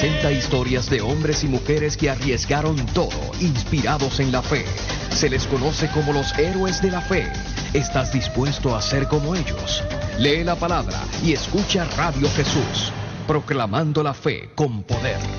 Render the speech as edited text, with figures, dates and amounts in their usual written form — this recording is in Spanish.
presenta historias de hombres y mujeres que arriesgaron todo, inspirados en la fe. Se les conoce como los héroes de la fe. ¿Estás dispuesto a ser como ellos? Lee la palabra y escucha Radio Jesús, proclamando la fe con poder.